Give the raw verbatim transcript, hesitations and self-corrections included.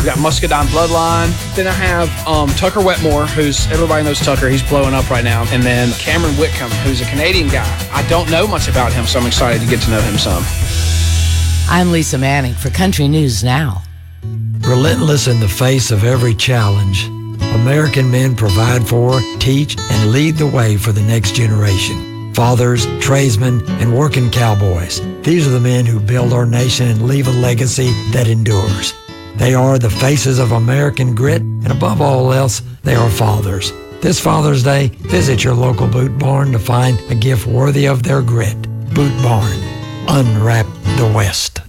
got Muscadine Bloodline. Then I have um, Tucker Wetmore, who's, everybody knows Tucker. He's blowing up right now. And then Cameron Whitcomb, who's a Canadian guy. I don't know much about him, so I'm excited to get to know him some. I'm Lisa Manning for Country News Now. Relentless in the face of every challenge, American men provide for, teach, and lead the way for the next generation. Fathers, tradesmen, and working cowboys. These are the men who build our nation and leave a legacy that endures. They are the faces of American grit, and above all else, they are fathers. This Father's Day, visit your local Boot Barn to find a gift worthy of their grit. Boot Barn. Unwrap the West.